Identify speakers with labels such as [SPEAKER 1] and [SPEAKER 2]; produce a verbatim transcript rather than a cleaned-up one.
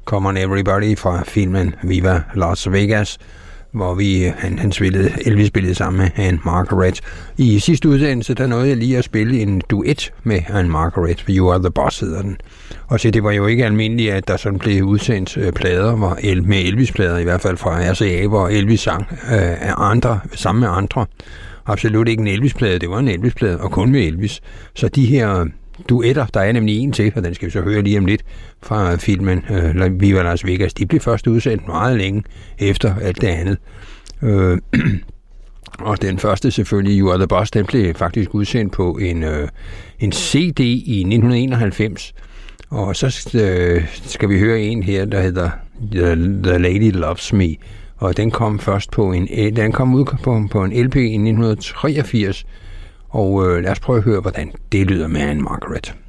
[SPEAKER 1] Come On Everybody fra filmen Viva Las Vegas, hvor vi, han, han spillede, Elvis spillede sammen med Anne Margaret. I sidste udsendelse, der nåede jeg lige at spille en duet med Anne Margaret, You Are The Boss hedder den. Og så det var jo ikke almindeligt, at der sådan blev udsendt øh, plader hvor El, med Elvis-plader, i hvert fald fra R C A, hvor Elvis sang øh, af andre, sammen med andre. Absolut ikke en Elvis-plade, det var en Elvis-plade, og kun med Elvis. Så de her duetter, der er nemlig en til, og den skal vi så høre lige om lidt fra filmen øh, Viva Las Vegas, de blev først udsendt meget længe efter alt det andet. Øh, og den første selvfølgelig, You Are The Boss, den blev faktisk udsendt på en, øh, en C D i nitten enoghalvfems, og så øh, skal vi høre en her, der hedder The, The Lady Loves Me, og den kom først på en, den kom ud på, på en L P i nitten treogfirs, og øh, lad os prøve at høre, hvordan det lyder med Anne Margaret.